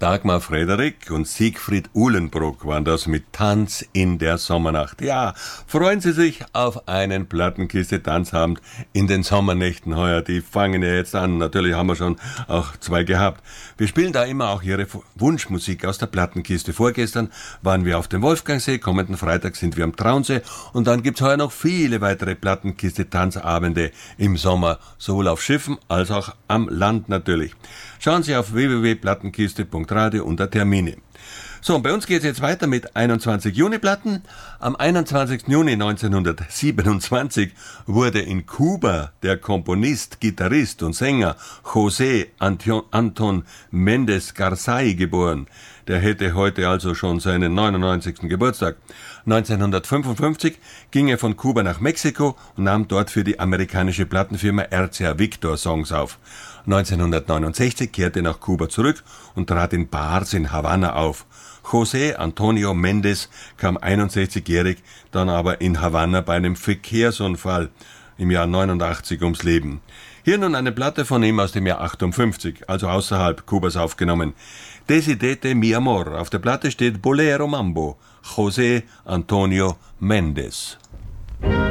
Dagmar Frederik und Siegfried Uhlenbrock waren das mit Tanz in der Sommernacht. Ja, freuen Sie sich auf einen Plattenkiste-Tanzabend in den Sommernächten heuer. Die fangen ja jetzt an. Natürlich haben wir schon auch 2 gehabt. Wir spielen da immer auch Ihre Wunschmusik aus der Plattenkiste. Vorgestern waren wir auf dem Wolfgangsee, kommenden Freitag sind wir am Traunsee und dann gibt's heuer noch viele weitere Plattenkiste-Tanzabende im Sommer, sowohl auf Schiffen als auch am Land natürlich. Schauen Sie auf www.plattenkiste.radio unter Termine. So, und bei uns geht es jetzt weiter mit 21 Juni-Platten. Am 21. Juni 1927 wurde in Kuba der Komponist, Gitarrist und Sänger José Anton Méndez Garzay geboren. Der hätte heute also schon seinen 99. Geburtstag. 1955 ging er von Kuba nach Mexiko und nahm dort für die amerikanische Plattenfirma RCA Victor Songs auf. 1969 kehrte er nach Kuba zurück und trat in Bars in Havanna auf. José Antonio Méndez kam 61-jährig dann aber in Havanna bei einem Verkehrsunfall im Jahr 89 ums Leben. Hier nun eine Platte von ihm aus dem Jahr 58, also außerhalb Kubas aufgenommen. Decidete mi amor. Auf der Platte steht Bolero Mambo. José Antonio Méndez.